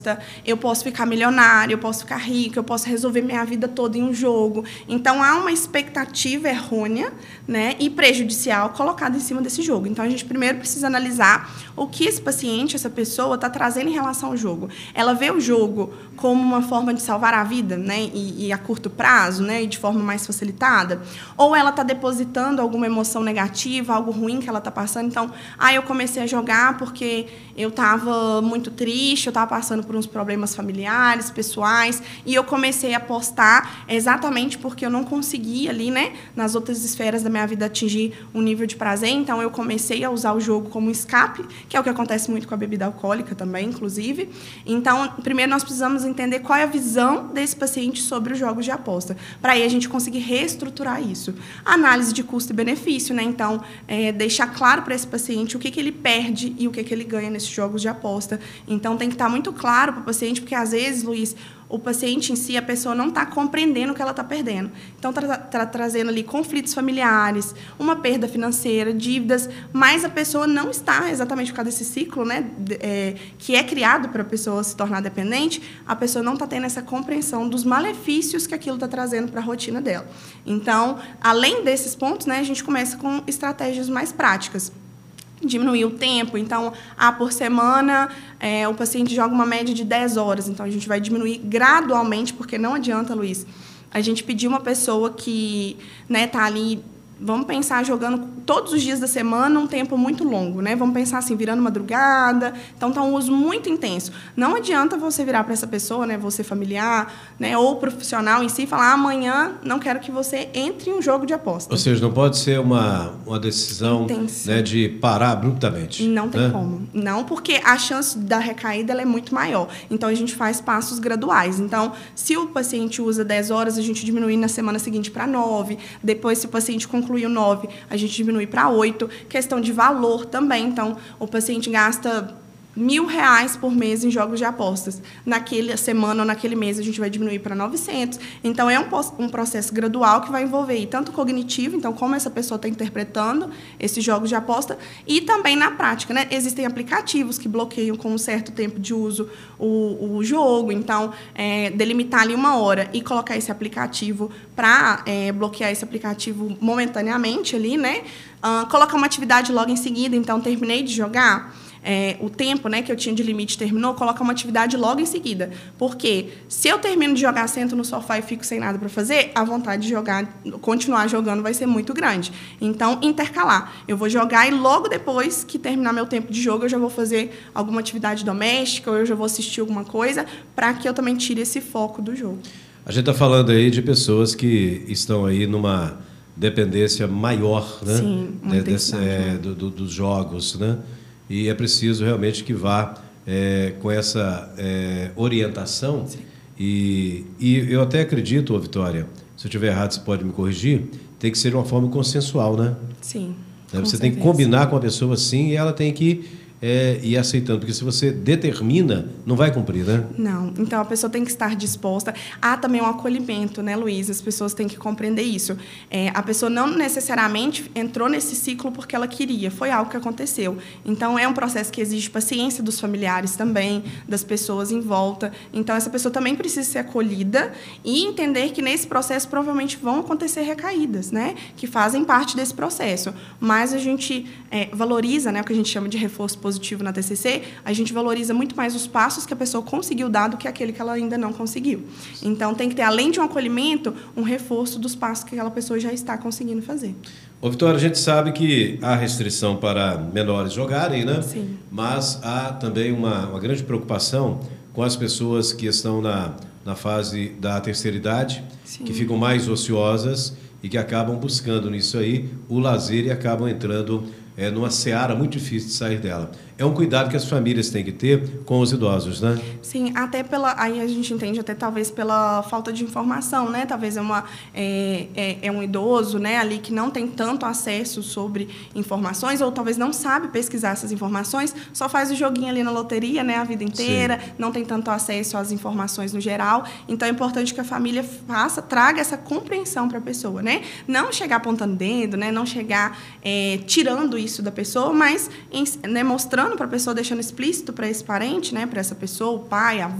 eu posso ficar milionário, eu posso ficar rico, eu posso resolver minha vida toda em um jogo. Então, há uma expectativa errônea, né, e prejudicial colocada em cima desse jogo. Então, a gente primeiro precisa analisar o que esse paciente, essa pessoa, está trazendo em relação ao jogo. Ela vê o jogo como uma forma de salvar a vida, né, e a curto prazo, né, e de forma mais facilitada? Ou ela está depositando alguma emoção negativa, algo ruim que ela está passando? Então, eu comecei a jogar porque eu estava muito triste, eu estava passando por uns problemas familiares, pessoais, e eu comecei a apostar exatamente porque eu não conseguia ali, né, nas outras esferas da minha vida atingir um nível de prazer. Então, eu comecei a usar o jogo como escape, que é o que acontece muito com a bebida alcoólica também, inclusive. Então, primeiro nós precisamos entender qual é a visão desse paciente sobre os jogos de aposta, para aí a gente conseguir reestruturar isso. Análise de custo e benefício, né? Então, deixar claro para esse paciente o que ele perde e o que ele ganha nesses jogos de aposta. Então, tem que estar muito claro para o paciente, porque, às vezes, Luiz, o paciente em si, a pessoa não está compreendendo o que ela está perdendo. Então, está trazendo ali conflitos familiares, uma perda financeira, dívidas, mas a pessoa não está, exatamente por causa desse ciclo, né, que é criado para a pessoa se tornar dependente, a pessoa não está tendo essa compreensão dos malefícios que aquilo está trazendo para a rotina dela. Então, além desses pontos, né, a gente começa com estratégias mais práticas. Diminuir o tempo. Então, por semana, o paciente joga uma média de 10 horas. Então, a gente vai diminuir gradualmente, porque não adianta, Luiz, a gente pedir uma pessoa que está ali, vamos pensar, jogando todos os dias da semana um tempo muito longo, né? Vamos pensar assim, virando madrugada. Então, está um uso muito intenso. Não adianta você virar para essa pessoa, né, você familiar, né, ou profissional em si, e falar: amanhã não quero que você entre em um jogo de aposta. Ou seja, não pode ser uma decisão, né, de parar abruptamente. Não tem como. Não, porque a chance da recaída ela é muito maior. Então, a gente faz passos graduais. Então, se o paciente usa 10 horas, a gente diminui na semana seguinte para 9. Depois, se o paciente conclui o 9, a gente diminui para 8. Questão de valor também. Então, o paciente gasta R$1.000 por mês em jogos de apostas. Naquela semana ou naquele mês, a gente vai diminuir para 900. Então, é um processo gradual que vai envolver tanto cognitivo, então, como essa pessoa está interpretando esses jogos de aposta, e também na prática, né? Existem aplicativos que bloqueiam com um certo tempo de uso o jogo. Então, delimitar ali 1 hora e colocar esse aplicativo para bloquear esse aplicativo momentaneamente ali, né? Colocar uma atividade logo em seguida. Então, terminei de jogar, o tempo, né, que eu tinha de limite terminou, colocar uma atividade logo em seguida. Porque se eu termino de jogar, sento no sofá e fico sem nada para fazer, a vontade de jogar, continuar jogando, vai ser muito grande. Então, intercalar. Eu vou jogar e logo depois que terminar meu tempo de jogo, eu já vou fazer alguma atividade doméstica ou eu já vou assistir alguma coisa para que eu também tire esse foco do jogo. A gente está falando aí de pessoas que estão aí numa dependência maior, né? Sim, dos jogos, né? E é preciso realmente que vá com essa orientação. E eu até acredito, Vitória, se eu estiver errado, você pode me corrigir, tem que ser de uma forma consensual, né? Sim. Você tem que combinar com a pessoa assim e ela tem que ir aceitando, porque se você determina, não vai cumprir, né? Não. Então, a pessoa tem que estar disposta. Há também um acolhimento, né, Luiz? As pessoas têm que compreender isso. A pessoa não necessariamente entrou nesse ciclo porque ela queria, foi algo que aconteceu. Então, é um processo que exige paciência dos familiares também, das pessoas em volta. Então, essa pessoa também precisa ser acolhida e entender que, nesse processo, provavelmente vão acontecer recaídas, né, que fazem parte desse processo. Mas a gente valoriza, né, o que a gente chama de reforço positivo na TCC, a gente valoriza muito mais os passos que a pessoa conseguiu dar do que aquele que ela ainda não conseguiu. Então, tem que ter, além de um acolhimento, um reforço dos passos que aquela pessoa já está conseguindo fazer. Ô, Vitória, a gente sabe que há restrição para menores jogarem, né? Sim. Mas há também uma grande preocupação com as pessoas que estão na fase da terceira idade, Sim, que ficam mais ociosas e que acabam buscando nisso aí o lazer e acabam entrando numa seara muito difícil de sair dela. É um cuidado que as famílias têm que ter com os idosos, né? Sim, até aí a gente entende até talvez pela falta de informação, né? Talvez é um idoso, né, ali que não tem tanto acesso sobre informações ou talvez não sabe pesquisar essas informações, só faz o joguinho ali na loteria, né, a vida inteira, sim, não tem tanto acesso às informações no geral. Então, é importante que a família traga essa compreensão para a pessoa, né? Não chegar apontando dedo, né? Não chegar tirando isso da pessoa, mas, né, mostrando para a pessoa, deixando explícito para esse parente, né, para essa pessoa, o pai, a